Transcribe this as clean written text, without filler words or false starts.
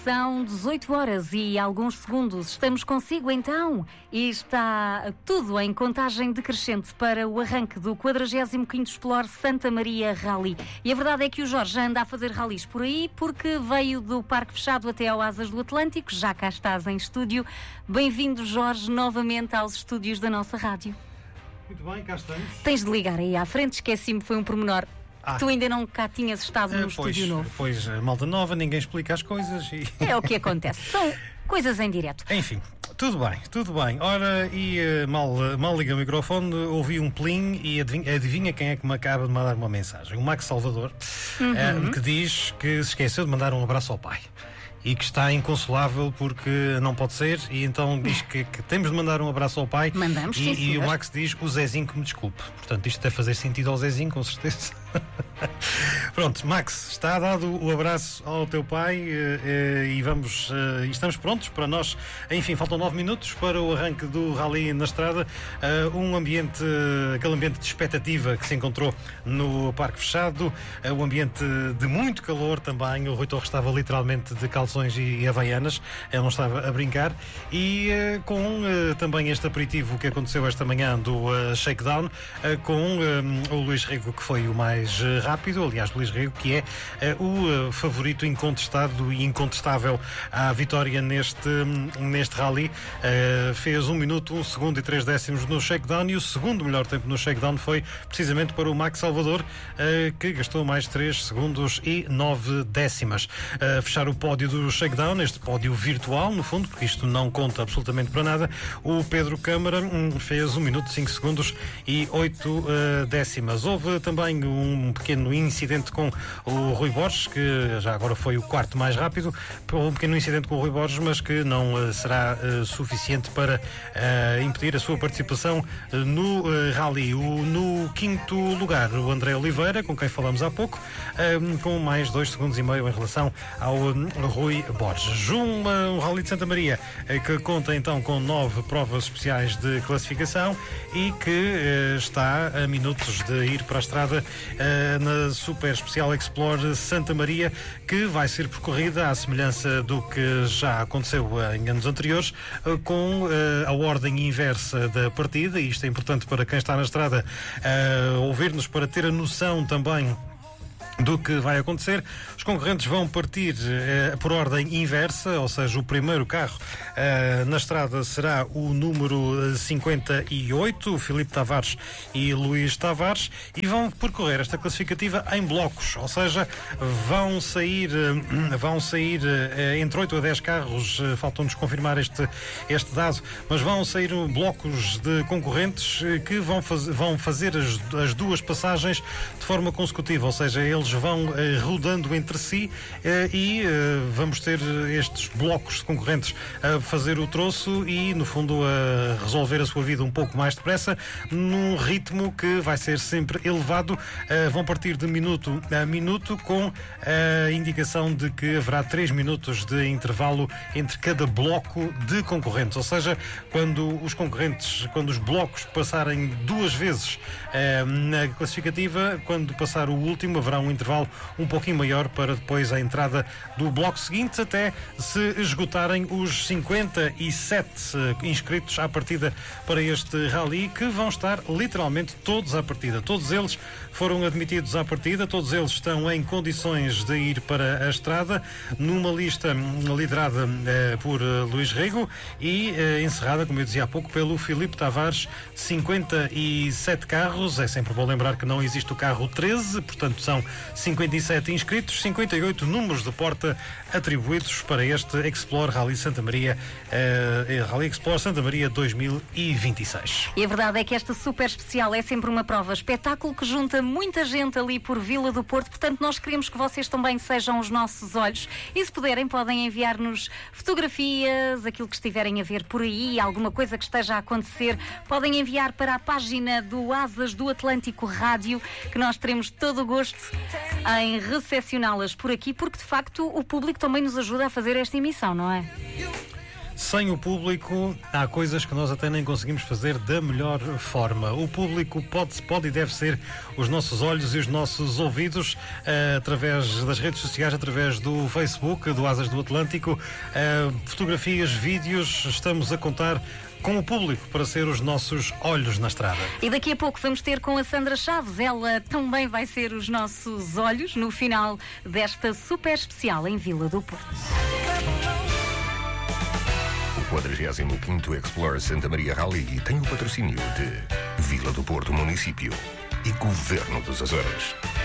São 18 horas e alguns segundos. Estamos consigo então e está tudo em contagem decrescente para o arranque do 45º Explore Santa Maria Rally. E a verdade é que o Jorge já anda a fazer rallies por aí porque veio do Parque Fechado até ao Asas do Atlântico. Já cá estás em estúdio. Bem-vindo, Jorge, novamente aos estúdios da nossa rádio. Muito bem, cá estamos. Tens de ligar aí à frente, esqueci-me, foi um pormenor. Tu ainda não cá tinhas estado no estúdio novo. Pois, malta nova, ninguém explica as coisas e... É o que acontece, são coisas em direto. Enfim, tudo bem. Ora, e mal liga o microfone, ouvi um plim e adivinha quem é que me acaba de mandar uma mensagem? O Max Salvador, que diz que se esqueceu de mandar um abraço ao pai. E que está inconsolável porque não pode ser, e então diz que temos de mandar um abraço ao pai. Mandamos, sim, e o Max diz o Zezinho que me desculpe. Portanto, isto deve fazer sentido ao Zezinho, com certeza. Pronto, Max, está dado o abraço ao teu pai e estamos prontos para nós. Enfim, faltam 9 minutos para o arranque do Rally na estrada. Aquele ambiente de expectativa que se encontrou no Parque Fechado, um ambiente de muito calor também. O Rui Torres estava literalmente de calções e havaianas, ele não estava a brincar, e com também este aperitivo que aconteceu esta manhã do Shakedown, com o Luís Rego, que foi o mais rápido, aliás, Luís Rego, que é o favorito incontestado e incontestável à vitória neste rally. Fez 1 minuto, 1 segundo e 3 décimos no Shakedown, e o segundo melhor tempo no Shakedown foi precisamente para o Max Salvador, que gastou mais 3 segundos e 9 décimas. Fechar o pódio do Shakedown, este pódio virtual, no fundo, porque isto não conta absolutamente para nada, o Pedro Câmara fez 1 minuto, 5 segundos e 8 décimas. Houve também um pequeno incidente com o Rui Borges, que já agora foi o quarto mais rápido, um pequeno incidente com o Rui Borges, mas que não será suficiente para impedir a sua participação no Rally. No quinto lugar, o André Oliveira, com quem falamos há pouco, com mais 2 segundos e meio em relação ao Rui Borges. Um Rally de Santa Maria que conta então com 9 provas especiais de classificação e que está a minutos de ir para a estrada na Super Especial Explore Santa Maria, que vai ser percorrida à semelhança do que já aconteceu em anos anteriores, com a ordem inversa da partida, e isto é importante para quem está na estrada ouvir-nos, para ter a noção também do que vai acontecer. Os concorrentes vão partir por ordem inversa, ou seja, o primeiro carro na estrada será o número 58, o Filipe Tavares e Luís Tavares, e vão percorrer esta classificativa em blocos, ou seja, vão sair entre 8 a 10 carros, faltam-nos confirmar este dado, mas vão sair blocos de concorrentes que vão fazer as duas passagens de forma consecutiva, ou seja, eles vão rodando entre si e vamos ter estes blocos de concorrentes a fazer o troço e, no fundo, a resolver a sua vida um pouco mais depressa, num ritmo que vai ser sempre elevado. Vão partir de minuto a minuto, com a indicação de que haverá 3 minutos de intervalo entre cada bloco de concorrentes, ou seja, quando os blocos passarem 2 vezes na classificativa, quando passar o último, haverá um intervalo um pouquinho maior para depois a entrada do bloco seguinte, até se esgotarem os 57 inscritos à partida para este rally, que vão estar literalmente todos à partida. Todos eles foram admitidos à partida, todos eles estão em condições de ir para a estrada, numa lista liderada por Luís Rego e encerrada, como eu dizia há pouco, pelo Filipe Tavares. 57 carros, é sempre bom lembrar que não existe o carro 13, portanto são 57 inscritos, 58 números de porta atribuídos para este Explore Rally Santa Maria, Rally Explore Santa Maria 2026. E a verdade é que esta super especial é sempre uma prova espetáculo que junta muita gente ali por Vila do Porto, portanto nós queremos que vocês também sejam os nossos olhos, e se puderem podem enviar-nos fotografias, aquilo que estiverem a ver por aí, alguma coisa que esteja a acontecer, podem enviar para a página do Asas do Atlântico Rádio, que nós teremos todo o gosto em recepcioná-las por aqui, porque de facto o público também nos ajuda a fazer esta emissão, não é? Sem o público, há coisas que nós até nem conseguimos fazer da melhor forma. O público pode e deve ser os nossos olhos e os nossos ouvidos, através das redes sociais, através do Facebook, do Asas do Atlântico, fotografias, vídeos. Estamos a contar com o público para ser os nossos olhos na estrada. E daqui a pouco vamos ter com a Sandra Chaves. Ela também vai ser os nossos olhos no final desta super especial em Vila do Porto. O 45º Explorer Santa Maria Rally tem o patrocínio de Vila do Porto Município e Governo dos Açores.